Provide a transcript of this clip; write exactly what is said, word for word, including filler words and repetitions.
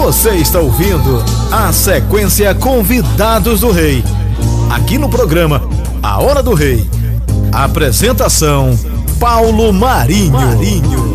Você está ouvindo a sequência Convidados do Rei, aqui no programa A Hora do Rei. Apresentação: Paulo Marinho. Marinho.